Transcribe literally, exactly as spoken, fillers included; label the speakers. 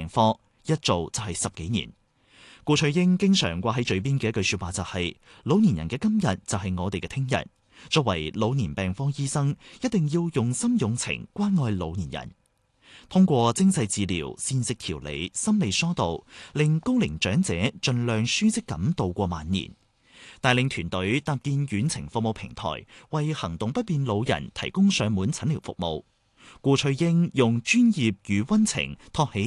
Speaker 1: 科，一做就係十幾年。顧翠英經常掛喺嘴邊嘅一句說話就係：老年人嘅今日就係我哋嘅聽日。作為老年病科醫生，一定要用心用情關愛老年人，通過精細治療、膳食調理、心理疏導，令高齡長者盡量舒適咁度過晚年。帶領團隊搭建遠程服務平台，為行動不便老人提供上門診療服務。顧翠英用專業與溫情托起